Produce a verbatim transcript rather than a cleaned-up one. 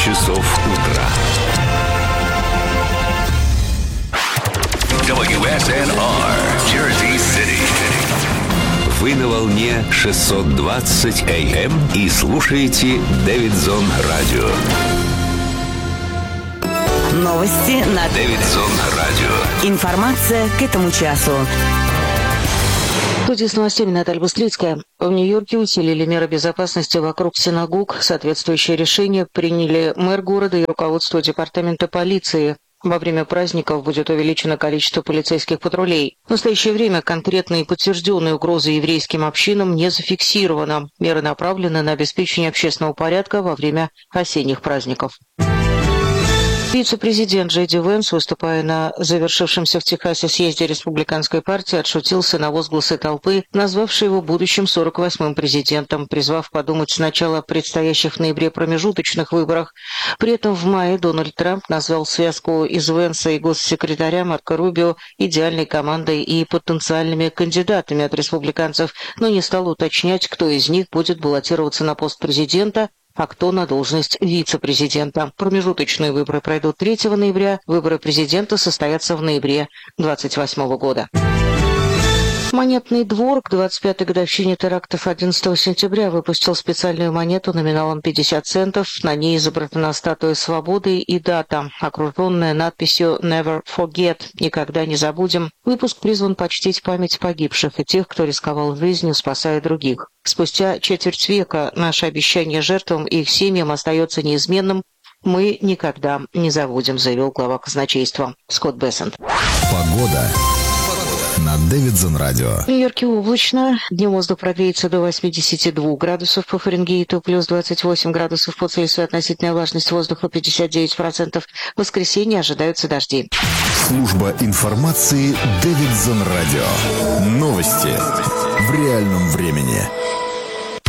часов утра. дабл ю эс эн ар, Jersey City. Вы на волне шестьсот двадцать эй эм и слушаете Дэвидсон Радио. Новости на Дэвидсон Радио. Информация к этому часу. В студии с новостями Наталья Быстрицкая. В Нью-Йорке усилили меры безопасности вокруг синагог. Соответствующее решение приняли мэр города и руководство департамента полиции. Во время праздников будет увеличено количество полицейских патрулей. В настоящее время конкретные и подтвержденные угрозы еврейским общинам не зафиксировано. Меры направлены на обеспечение общественного порядка во время осенних праздников. Вице-президент Джей Ди Венс, выступая на завершившемся в Техасе съезде республиканской партии, отшутился на возгласы толпы, назвавшей его будущим сорок восьмым президентом, призвав подумать сначала о предстоящих в ноябре промежуточных выборах. При этом в мае Дональд Трамп назвал связку из Венса и госсекретаря Марко Рубио идеальной командой и потенциальными кандидатами от республиканцев, но не стал уточнять, кто из них будет баллотироваться на пост президента, а кто на должность вице-президента. Промежуточные выборы пройдут третьего ноября, выборы президента состоятся в ноябре двадцать восьмого года. Монетный двор к двадцать пятой годовщине терактов одиннадцатого сентября выпустил специальную монету номиналом пятьдесят центов. На ней изображена статуя свободы и дата, окруженная надписью «Never forget» – «Никогда не забудем». Выпуск призван почтить память погибших и тех, кто рисковал жизнью, спасая других. Спустя четверть века наше обещание жертвам и их семьям остается неизменным. Мы никогда не забудем, заявил глава казначейства Скотт Бессент. Погода на Дэвидсон Радио. В Нью-Йорке облачно. Днем воздух прогреется до восьмидесяти двух градусов по Фаренгейту, плюс двадцать восемь градусов по Цельсию, относительная влажность воздуха пятьдесят девять процентов. В воскресенье ожидаются дожди. Служба информации Дэвидсон Радио. Новости в реальном времени.